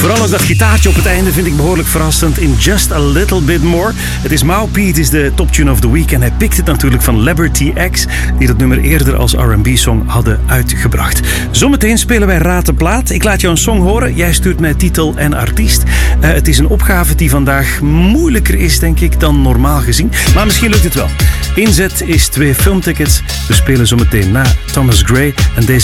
Vooral ook dat gitaartje op het einde vind ik behoorlijk verrassend in Just a Little Bit More. Het is Maupeat is de toptune of the week en hij pikt het natuurlijk van Liberty X, die dat nummer eerder als R&B-song hadden uitgebracht. Zometeen spelen wij Raad de Plaat. Ik laat jou een song horen. Jij stuurt mij titel en artiest. Het is een opgave die vandaag moeilijker is, denk ik, dan normaal gezien. Maar misschien lukt het wel. Inzet is 2 filmtickets. We spelen zometeen na Thomas Gray en deze